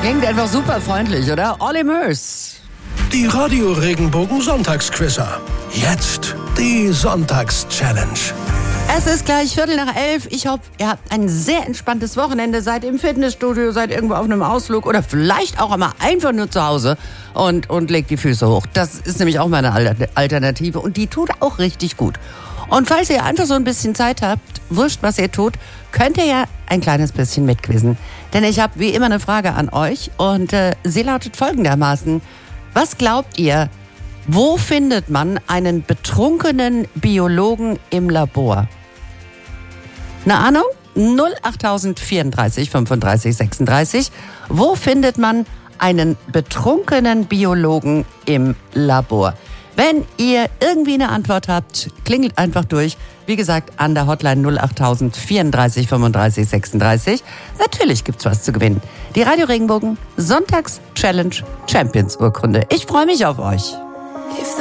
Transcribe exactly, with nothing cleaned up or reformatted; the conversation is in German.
Klingt einfach super freundlich, oder? Olly Murs. Die Radio-Regenbogen-Sonntagsquizzer. Jetzt die Sonntags-Challenge. Es ist gleich Viertel nach elf. Ich hoffe, ihr habt ein sehr entspanntes Wochenende. Seid im Fitnessstudio, seid irgendwo auf einem Ausflug oder vielleicht auch einmal einfach nur zu Hause und, und legt die Füße hoch. Das ist nämlich auch meine Alternative und die tut auch richtig gut. Und falls ihr einfach so ein bisschen Zeit habt, wurscht, was ihr tut, könnt ihr ja ein kleines bisschen mitquizzen. Denn ich habe wie immer eine Frage an euch und äh, sie lautet folgendermaßen. Was glaubt ihr, wo findet man einen betrunkenen Biologen im Labor? Eine Ahnung? null acht vierunddreißig fünfunddreißig sechsunddreißig. Wo findet man einen betrunkenen Biologen im Labor? Wenn ihr irgendwie eine Antwort habt, klingelt einfach durch. Wie gesagt, an der Hotline null acht vierunddreißig fünfunddreißig sechsunddreißig. Natürlich gibt's was zu gewinnen. Die Radio Regenbogen Sonntags Challenge Champions Urkunde. Ich freue mich auf euch.